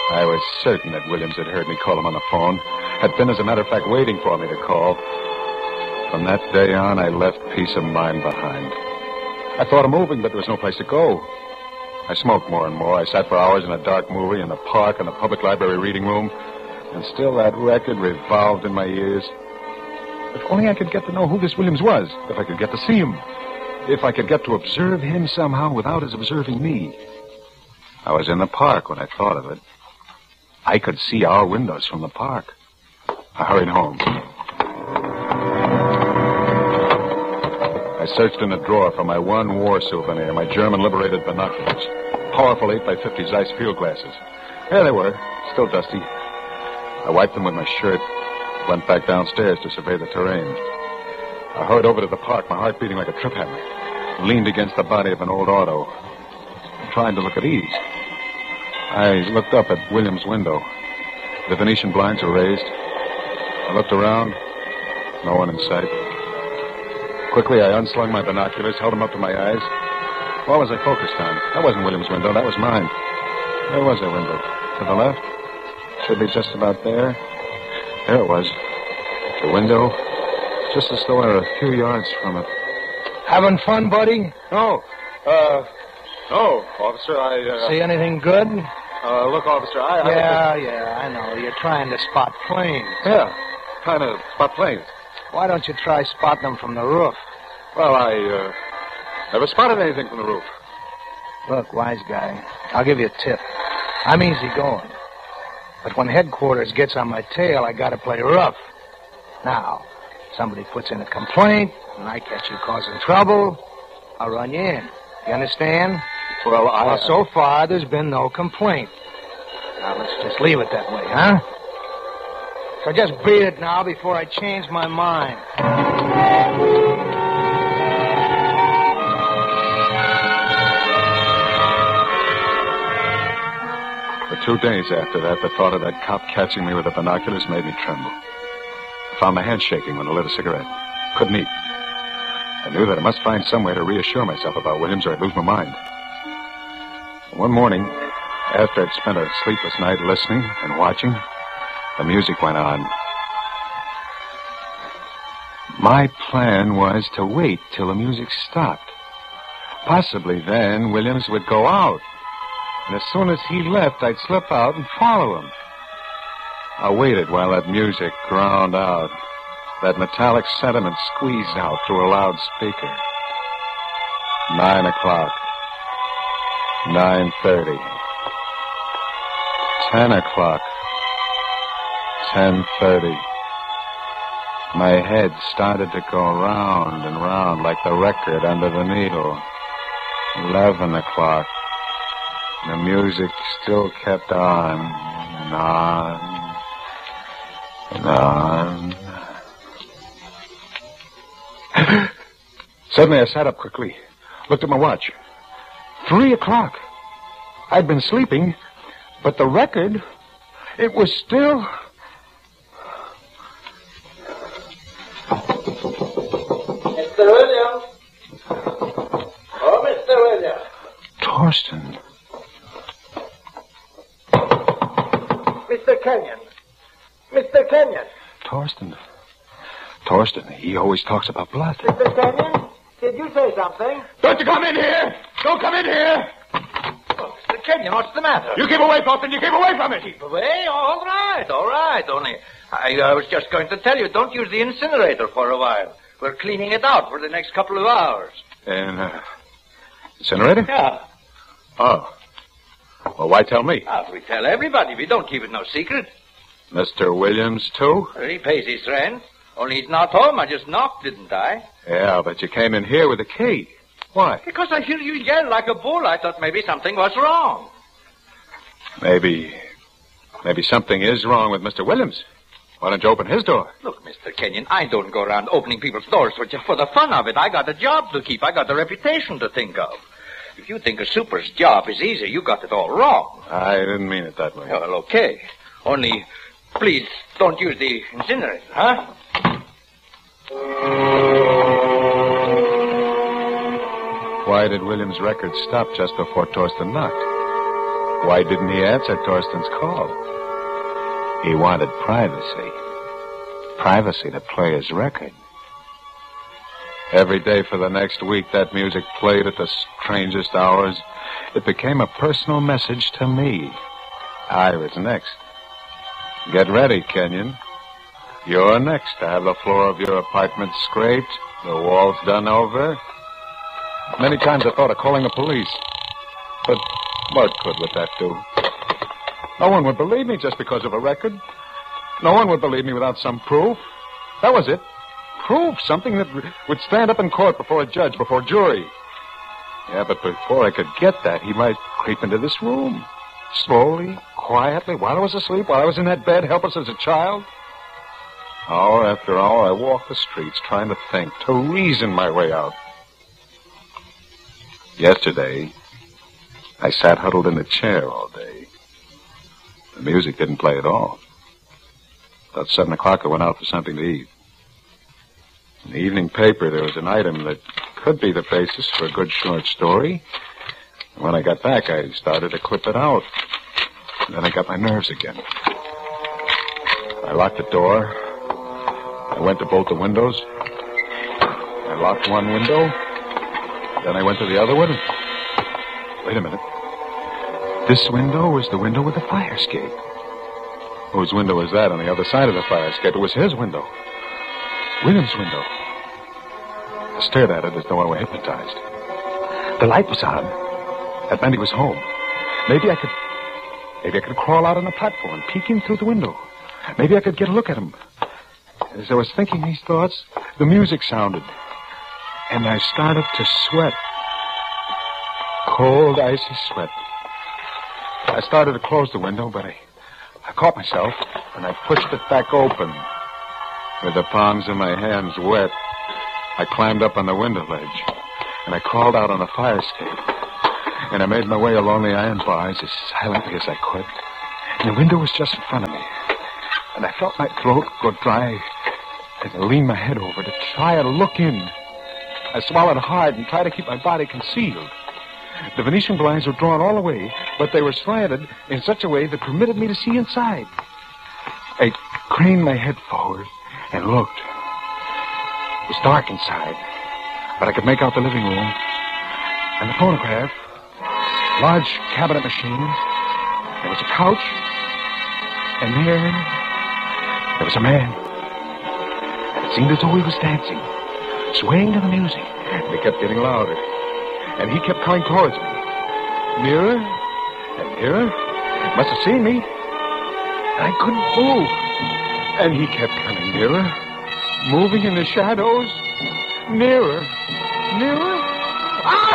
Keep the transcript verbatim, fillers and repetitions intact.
I was certain that Williams had heard me call him on the phone. Had been, as a matter of fact, waiting for me to call. From that day on, I left peace of mind behind. I thought of moving, but there was no place to go. I smoked more and more. I sat for hours in a dark movie, in the park, in the public library reading room, and still that record revolved in my ears. If only I could get to know who this Williams was. If I could get to see him. If I could get to observe him somehow without his observing me. I was in the park when I thought of it. I could see our windows from the park. I hurried home. I searched in a drawer for my one war souvenir, my German liberated binoculars. Powerful eight by fifty Zeiss field glasses. There they were, still dusty. I wiped them with my shirt, went back downstairs to survey the terrain. I hurried over to the park, my heart beating like a trip hammer. Leaned against the body of an old auto, trying to look at ease. I looked up at Williams' window. The Venetian blinds were raised. I looked around. No one in sight. Quickly, I unslung my binoculars, held them up to my eyes. What was I focused on? That wasn't Williams' window. That was mine. Where was that window? To the left? Should be just about there. There it was. The window, just as though I were a few yards from it. Having fun, buddy? No. Uh, no, officer, I... Uh, See anything good? Uh, look, officer, I... I yeah, yeah, I know. You're trying to spot planes. Yeah, trying to spot planes. Why don't you try spotting them from the roof? Well, I, uh, never spotted anything from the roof. Look, wise guy, I'll give you a tip. I'm easy going. But when headquarters gets on my tail, I gotta play rough. Now, somebody puts in a complaint, and I catch you causing trouble, I'll run you in. You understand? Well, I... Well, so far, there's been no complaint. Now, let's just leave it that way, huh? So just beat it now before I change my mind. For two days after that, the thought of that cop catching me with the binoculars made me tremble. I found my hands shaking when I lit a cigarette. Couldn't eat. I knew that I must find some way to reassure myself about Williams or I'd lose my mind. One morning, after I'd spent a sleepless night listening and watching, the music went on. My plan was to wait till the music stopped. Possibly then Williams would go out. And as soon as he left, I'd slip out and follow him. I waited while that music ground out. That metallic sentiment squeezed out through a loudspeaker. Nine o'clock. Nine thirty. Ten o'clock. Ten thirty. My head started to go round and round like the record under the needle. Eleven o'clock. The music still kept on and on and on. Suddenly I sat up quickly, looked at my watch. Three o'clock. I'd been sleeping, but the record, it was still... Mister Williams. Oh, Mister Williams. Torsten. Mister Kenyon. Mister Kenyon. Torsten. Torsten, he always talks about blood. Mister Kenyon, did you say something? Don't you come in here! Don't come in here! Oh, Mister Kenyon, what's the matter? You keep away, Torsten, you keep away from it! Keep away? All right, all right. Only, I, I was just going to tell you, don't use the incinerator for a while. We're cleaning it out for the next couple of hours. And, uh, incinerator? Yeah. Oh. Well, why tell me? Ah, we tell everybody. We don't keep it no secret. Mister Williams, too? He pays his rent. Only he's not home. I just knocked, didn't I? Yeah, but you came in here with a key. Why? Because I hear you yell like a bull. I thought maybe something was wrong. Maybe... Maybe something is wrong with Mister Williams. Why don't you open his door? Look, Mister Kenyon, I don't go around opening people's doors for, just for the fun of it. I got a job to keep. I got a reputation to think of. If you think a super's job is easy, you got it all wrong. I didn't mean it that way. Well, okay. Only, please, don't use the incinerator, huh? Why did Williams' record stop just before Torsten knocked? Why didn't he answer Torsten's call? He wanted privacy. Privacy to play his record. Every day for the next week, that music played at the strangest hours. It became a personal message to me. I was next. Get ready, Kenyon. You're next to have the floor of your apartment scraped, the walls done over. Many times I thought of calling the police. But what good would that do? No one would believe me just because of a record. No one would believe me without some proof. That was it. Proof, something that would stand up in court before a judge, before a jury. Yeah, but before I could get that, he might creep into this room. Slowly, quietly, while I was asleep, while I was in that bed, helpless as a child. Hour after hour, I walked the streets trying to think, to reason my way out. Yesterday, I sat huddled in a chair all day. The music didn't play at all. About seven o'clock, I went out for something to eat. In the evening paper, there was an item that could be the basis for a good short story. And when I got back, I started to clip it out. And then I got my nerves again. I locked the door. I went to bolt the windows. I locked one window. Then I went to the other one. Wait a minute. This window was the window with the fire escape. Whose window was that on the other side of the fire escape? It was his window. William's window. I stared at it as though I were hypnotized. The light was on. That meant he was home. Maybe I could... Maybe I could crawl out on the platform, peek in through the window. Maybe I could get a look at him. As I was thinking these thoughts, the music sounded. And I started to sweat. Cold, icy sweat. I started to close the window, but I, I caught myself, and I pushed it back open. With the palms of my hands wet, I climbed up on the window ledge, and I crawled out on the fire escape. And I made my way along the iron bars as silently as I could. And the window was just in front of me. And I felt my throat go dry as I leaned my head over to try to look in. I swallowed hard and tried to keep my body concealed. The Venetian blinds were drawn all the way, but they were slanted in such a way that permitted me to see inside. I craned my head forward and looked. It was dark inside, but I could make out the living room and the phonograph, large cabinet machines. There was a couch, and there, there was a man. It seemed as though he was dancing, swaying to the music, and it kept getting louder. And he kept coming towards me, nearer and nearer. Must have seen me. I couldn't move. And he kept coming nearer, moving in the shadows, nearer, nearer. Ah!